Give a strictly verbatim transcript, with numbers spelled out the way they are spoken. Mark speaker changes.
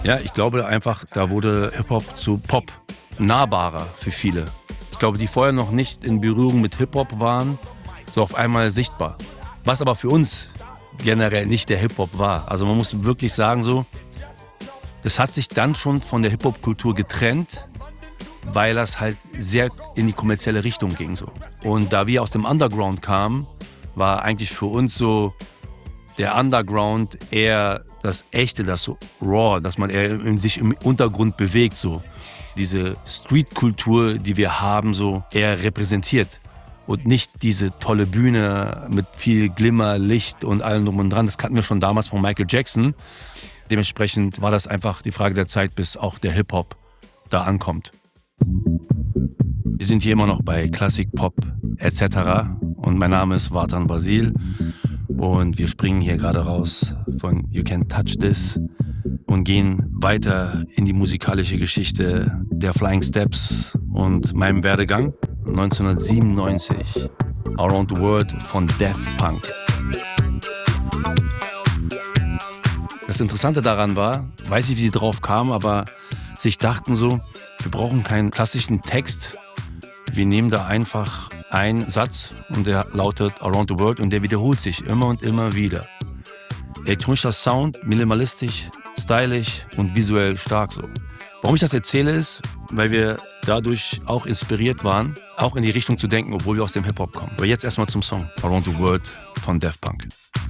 Speaker 1: Ja, ich glaube einfach, da wurde Hip-Hop zu Pop nahbarer für viele. Ich glaube, die vorher noch nicht in Berührung mit Hip-Hop waren, so auf einmal sichtbar. Was aber für uns generell nicht der Hip-Hop war. Also man muss wirklich sagen so, das hat sich dann schon von der Hip-Hop-Kultur getrennt, weil das halt sehr in die kommerzielle Richtung ging so. Und da wir aus dem Underground kamen, war eigentlich für uns so der Underground eher das Echte, das so Raw, dass man eher in sich im Untergrund bewegt so. Diese Street-Kultur, die wir haben, so eher repräsentiert. Und nicht diese tolle Bühne mit viel Glimmer, Licht und allem drum und dran. Das kannten wir schon damals von Michael Jackson. Dementsprechend war das einfach die Frage der Zeit, bis auch der Hip-Hop da ankommt. Wir sind hier immer noch bei Klassik, Pop et cetera. Und mein Name ist Vartan Basil. Und wir springen hier gerade raus von You Can't Touch This und gehen weiter in die musikalische Geschichte der Flying Steps und meinem Werdegang. neunzehnhundertsiebenundneunzig, Around the World von Daft Punk. Das Interessante daran war, weiß ich, wie sie drauf kamen, aber sich dachten so, wir brauchen keinen klassischen Text. Wir nehmen da einfach einen Satz und der lautet Around the World und der wiederholt sich immer und immer wieder. Elektronischer Sound, minimalistisch, stylisch und visuell stark so. Warum ich das erzähle ist, weil wir dadurch auch inspiriert waren, auch in die Richtung zu denken, obwohl wir aus dem Hip-Hop kommen. Aber jetzt erstmal zum Song Around the World von Daft Punk.